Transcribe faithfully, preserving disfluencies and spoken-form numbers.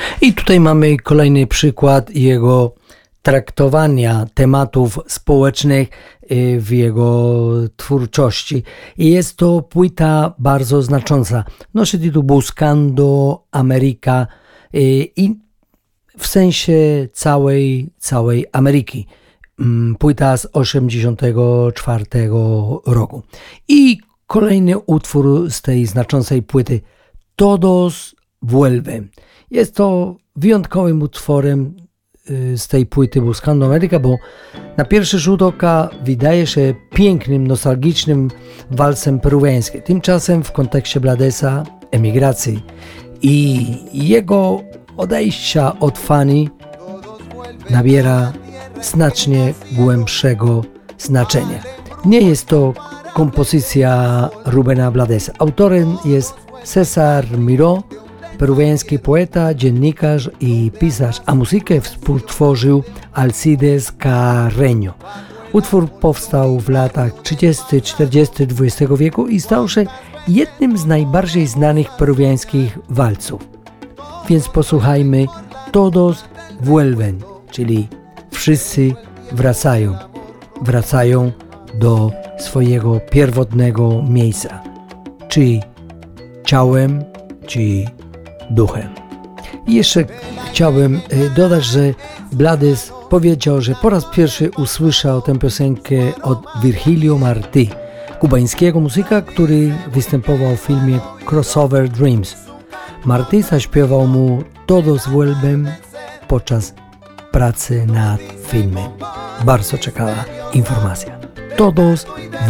I tutaj mamy kolejny przykład jego traktowania tematów społecznych w jego twórczości. I jest to płyta bardzo znacząca. Nosi tytuł Buscando America i w sensie całej, całej Ameryki. Płyta z osiemdziesiątego czwartego roku. I kolejny utwór z tej znaczącej płyty Todos Vuelven. Jest to wyjątkowym utworem z tej płyty Buscando America, bo na pierwszy rzut oka wydaje się pięknym, nostalgicznym walsem peruwiańskim. Tymczasem w kontekście Bladesa, emigracji i jego odejścia od Fani nabiera znacznie głębszego znaczenia. Nie jest to kompozycja Rubena Bladesa. Autorem jest César Miró, peruwiański poeta, dziennikarz i pisarz, a muzykę współtworzył Alcides Carreño. Utwór powstał w latach trzydziestych czterdziestych dwudziestego wieku i stał się jednym z najbardziej znanych peruwiańskich walców. Więc posłuchajmy Todos Vuelven, czyli wszyscy wracają. Wracają do swojego pierwotnego miejsca, czy ciałem, czy duchem. I jeszcze chciałbym dodać, że Blades powiedział, że po raz pierwszy usłyszał tę piosenkę od Virgilio Martí, kubańskiego muzyka, który występował w filmie Crossover Dreams. Martí zaśpiewał mu Todos Vuelven podczas pracy nad filmem. Bardzo ciekawa informacja. Todos